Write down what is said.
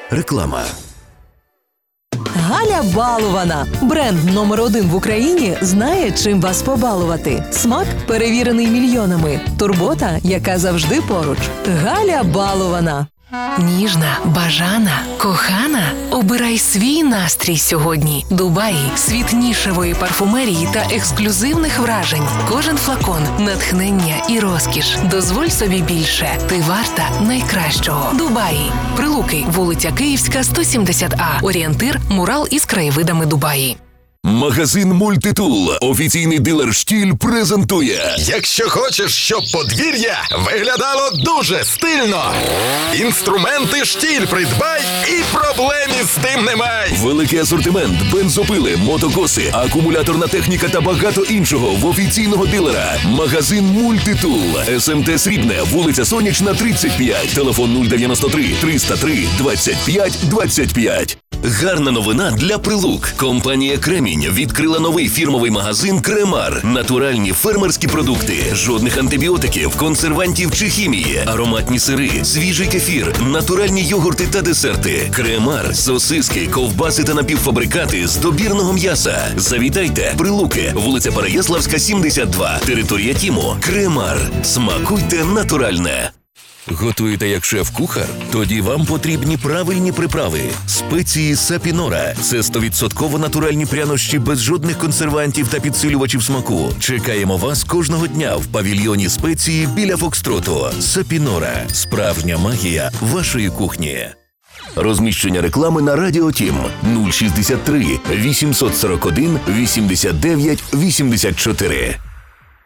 Реклама. Галя Балована. Бренд номер 1 в Україні знає, чим вас побалувати. Смак, перевірений мільйонами. Турбота, яка завжди поруч. Галя Балована. Ніжна, бажана, кохана. Обирай свій настрій сьогодні. Дубаї – світ нішевої парфумерії та ексклюзивних вражень. Кожен флакон – натхнення і розкіш. Дозволь собі більше. Ти варта найкращого. Дубаї. Прилуки. Вулиця Київська, 170А. Орієнтир – мурал із краєвидами Дубаї. Магазин «Мультитул», офіційний дилер «Штіль» презентує. Якщо хочеш, щоб подвір'я виглядало дуже стильно, інструменти «Штіль» придбай і проблем із тим немає. Великий асортимент, бензопили, мотокоси, акумуляторна техніка та багато іншого в офіційного дилера. Магазин «Мультитул», СМТ Срібне, вулиця Сонячна, 35, телефон 093 303 25 25. Гарна новина для Прилук. Компанія «Кремінь» відкрила новий фірмовий магазин «Кремар». Натуральні фермерські продукти, жодних антибіотиків, консервантів чи хімії, ароматні сири, свіжий кефір, натуральні йогурти та десерти. «Кремар» – сосиски, ковбаси та напівфабрикати з добірного м'яса. Завітайте. Прилуки, вулиця Переяславська, 72, територія Тіму. «Кремар». Смакуйте натуральне. Готуєте як шеф-кухар? Тоді вам потрібні правильні приправи. Спеції Сапінора – це 100% натуральні прянощі без жодних консервантів та підсилювачів смаку. Чекаємо вас кожного дня в павільйоні спеції біля Фокстроту. Сапінора – справжня магія вашої кухні. Розміщення реклами на Радіо Тім 063 841 89 84.